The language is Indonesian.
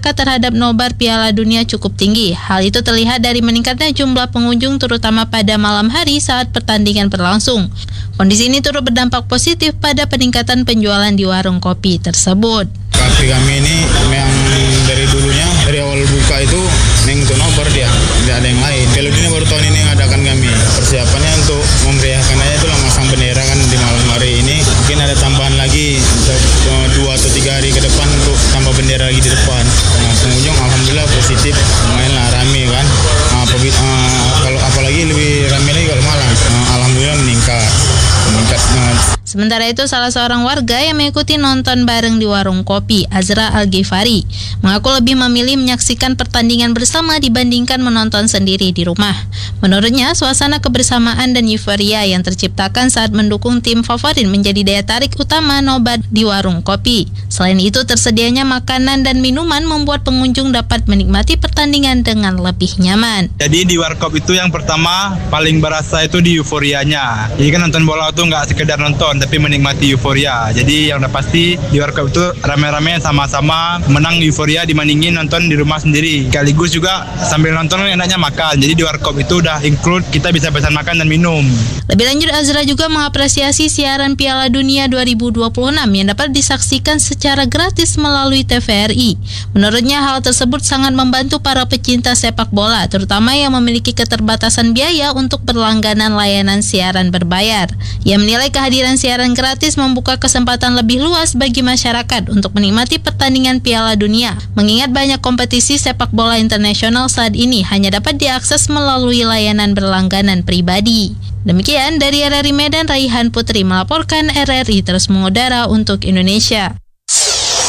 masyarakat terhadap nobar Piala Dunia cukup tinggi. Hal itu terlihat dari meningkatnya jumlah pengunjung terutama pada malam hari saat pertandingan berlangsung. Kondisi ini turut berdampak positif pada peningkatan penjualan di warung kopi tersebut. Kafe kami ini yang dari dulunya, dari awal buka itu untuk nobar dia, tidak ada yang lain. Piala Dunia baru tahun ini yang adakan kami. Persiapannya untuk memeriahkan aja itu masang bendera kan di malam hari ini. Mungkin ada tambahan lagi 2 atau 3 hari ke depan untuk tambah bendera lagi di depan. Nah, pengunjung alhamdulillah positif, lumayan lah rame kan. Kalau apalagi lebih rame lagi kalau malam. Alhamdulillah meningkat. Sementara itu, salah seorang warga yang mengikuti nonton bareng di warung kopi, Azra Al-Ghifari, mengaku lebih memilih menyaksikan pertandingan bersama dibandingkan menonton sendiri di rumah. Menurutnya, suasana kebersamaan dan euforia yang terciptakan saat mendukung tim favorit menjadi daya tarik utama nobar di warung kopi. Selain itu, tersedianya makanan dan minuman membuat pengunjung dapat menikmati pertandingan dengan lebih nyaman. Jadi di warkop itu yang pertama paling berasa itu di euforianya. Jadi kan nonton bola itu nggak sekedar nonton, tapi menikmati euforia. Jadi yang udah pasti di warkop itu rame-rame sama-sama menang euforia dibandingin nonton di rumah sendiri. Sekaligus juga sambil nonton enaknya makan. Jadi di warkop itu udah include kita bisa pesan makan dan minum. Lebih lanjut, Azra juga mengapresiasi siaran Piala Dunia 2026 yang dapat disaksikan secara gratis melalui TVRI. Menurutnya hal tersebut sangat membantu para pecinta sepak bola, terutama yang memiliki keterbatasan biaya untuk berlangganan layanan siaran berbayar. Ia menilai kehadiran siaran gratis membuka kesempatan lebih luas bagi masyarakat untuk menikmati pertandingan Piala Dunia, mengingat banyak kompetisi sepak bola internasional saat ini hanya dapat diakses melalui layanan berlangganan pribadi. Demikian dari RRI Medan, Raihan Putri melaporkan. RRI terus mengudara untuk Indonesia.